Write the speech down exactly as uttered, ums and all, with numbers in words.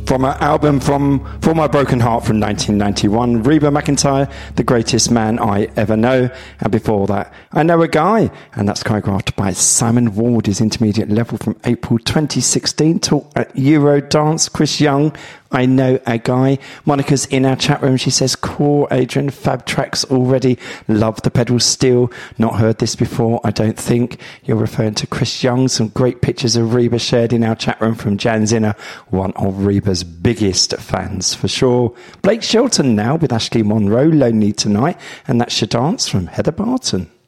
From her album from For My Broken Heart from nineteen ninety-one, Reba McEntire, The Greatest Man I Ever Know. And before that, I Know a Guy, and that's choreographed by Simon Ward, his intermediate level from April twenty sixteen. Taught at Eurodance, Chris Young, I Know a Guy. Monica's in our chat room. She says, cool, Adrian, fab tracks already. Love the pedals still. Not heard this before, I don't think. You're referring to Chris Young. Some great pictures of Reba shared in our chat room from Jan Zinner, one of Reba's biggest fans for sure. Blake Shelton now with Ashley Monroe, Lonely Tonight. And that's Your Dance from Heather Barton.